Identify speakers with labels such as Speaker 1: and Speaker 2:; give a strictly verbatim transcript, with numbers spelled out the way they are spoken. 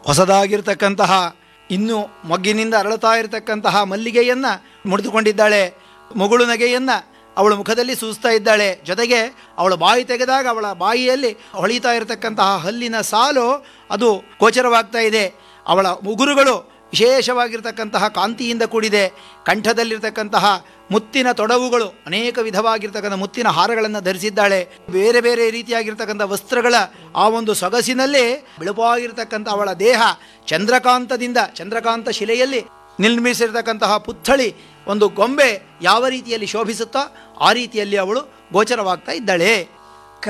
Speaker 1: ಹೊಸದಾಗಿರ್ತಕ್ಕಂತಹ ಇನ್ನೂ ಮೊಗ್ಗಿನಿಂದ ಅರಳುತ್ತಾ ಇರತಕ್ಕಂತಹ ಮಲ್ಲಿಗೆಯನ್ನು ಮುಡಿದುಕೊಂಡಿದ್ದಾಳೆ. ಮುಗುಳು ನಗೆಯನ್ನು ಅವಳ ಮುಖದಲ್ಲಿ ಸೂಸ್ತಾ ಇದ್ದಾಳೆ. ಜೊತೆಗೆ ಅವಳ ಬಾಯಿ ತೆಗೆದಾಗ ಅವಳ ಬಾಯಿಯಲ್ಲಿ ಹೊಳಿತಾ ಇರತಕ್ಕಂತಹ ಹಲ್ಲಿನ ಸಾಲು ಅದು ಗೋಚರವಾಗ್ತಾ ಇದೆ. ಅವಳ ಉಗುರುಗಳು ವಿಶೇಷವಾಗಿರ್ತಕ್ಕಂತಹ ಕಾಂತಿಯಿಂದ ಕೂಡಿದೆ. ಕಂಠದಲ್ಲಿರ್ತಕ್ಕಂತಹ ಮುತ್ತಿನ ತೊಡವುಗಳು, ಅನೇಕ ವಿಧವಾಗಿರ್ತಕ್ಕಂಥ ಮುತ್ತಿನ ಹಾರಗಳನ್ನು ಧರಿಸಿದ್ದಾಳೆ. ಬೇರೆ ಬೇರೆ ರೀತಿಯಾಗಿರ್ತಕ್ಕಂಥ ವಸ್ತ್ರಗಳ ಆ ಒಂದು ಸೊಗಸಿನಲ್ಲಿ ಬಿಳುಪಾಗಿರ್ತಕ್ಕಂಥ ಅವಳ ದೇಹ ಚಂದ್ರಕಾಂತದಿಂದ, ಚಂದ್ರಕಾಂತ ಶಿಲೆಯಲ್ಲಿ ನಿರ್ಮಿಸಿರ್ತಕ್ಕಂತಹ ಪುತ್ಥಳಿ ಒಂದು ಗೊಂಬೆ ಯಾವ ರೀತಿಯಲ್ಲಿ ಶೋಭಿಸುತ್ತೋ ಆ ರೀತಿಯಲ್ಲಿ ಅವಳು ಗೋಚರವಾಗ್ತಾ ಇದ್ದಾಳೆ.